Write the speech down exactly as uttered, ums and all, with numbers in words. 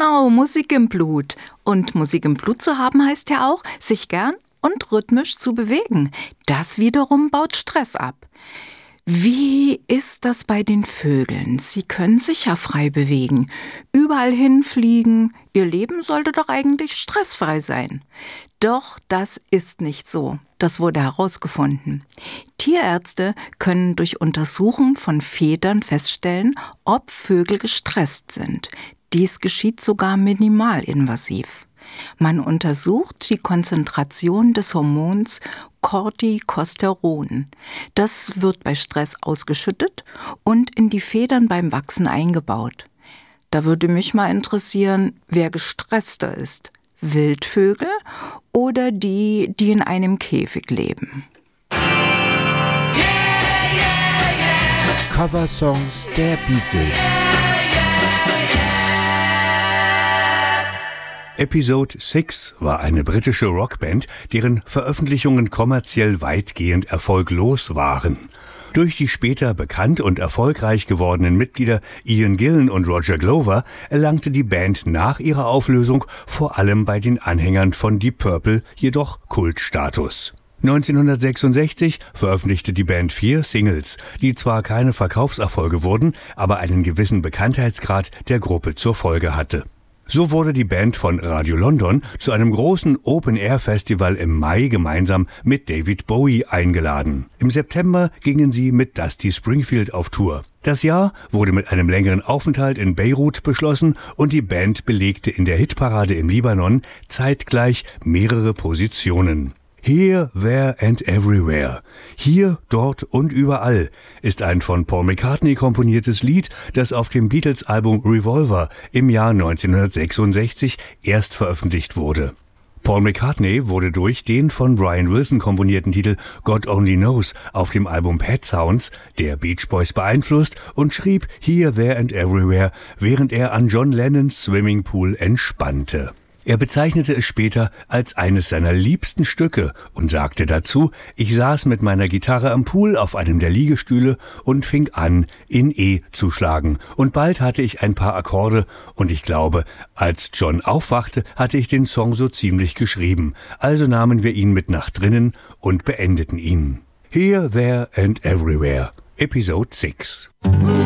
Genau, Musik im Blut. Und Musik im Blut zu haben heißt ja auch, sich gern und rhythmisch zu bewegen. Das wiederum baut Stress ab. Wie ist das bei den Vögeln? Sie können sich ja frei bewegen, überall hinfliegen. Ihr Leben sollte doch eigentlich stressfrei sein. Doch das ist nicht so. Das wurde herausgefunden. Tierärzte können durch Untersuchung von Federn feststellen, ob Vögel gestresst sind. Dies geschieht sogar minimalinvasiv. Man untersucht die Konzentration des Hormons Corticosteron. Das wird bei Stress ausgeschüttet und in die Federn beim Wachsen eingebaut. Da würde mich mal interessieren, wer gestresster ist. Wildvögel oder die, die in einem Käfig leben? Yeah, yeah, yeah. Coversongs der Beatles. Episode sechs war eine britische Rockband, deren Veröffentlichungen kommerziell weitgehend erfolglos waren. Durch die später bekannt und erfolgreich gewordenen Mitglieder Ian Gillan und Roger Glover erlangte die Band nach ihrer Auflösung vor allem bei den Anhängern von Deep Purple jedoch Kultstatus. neunzehnhundertsechsundsechzig veröffentlichte die Band vier Singles, die zwar keine Verkaufserfolge wurden, aber einen gewissen Bekanntheitsgrad der Gruppe zur Folge hatte. So wurde die Band von Radio London zu einem großen Open-Air-Festival im Mai gemeinsam mit David Bowie eingeladen. Im September gingen sie mit Dusty Springfield auf Tour. Das Jahr wurde mit einem längeren Aufenthalt in Beirut beschlossen und die Band belegte in der Hitparade im Libanon zeitgleich mehrere Positionen. Here, There and Everywhere. Hier, dort und überall ist ein von Paul McCartney komponiertes Lied, das auf dem Beatles-Album Revolver im Jahr neunzehnhundertsechsundsechzig erst veröffentlicht wurde. Paul McCartney wurde durch den von Brian Wilson komponierten Titel God Only Knows auf dem Album Pet Sounds der Beach Boys beeinflusst und schrieb Here, There and Everywhere, während er an John Lennons Swimmingpool entspannte. Er bezeichnete es später als eines seiner liebsten Stücke und sagte dazu, ich saß mit meiner Gitarre am Pool auf einem der Liegestühle und fing an, in E zu schlagen. Und bald hatte ich ein paar Akkorde und ich glaube, als John aufwachte, hatte ich den Song so ziemlich geschrieben. Also nahmen wir ihn mit nach drinnen und beendeten ihn. Here, There and Everywhere, Episode sechs.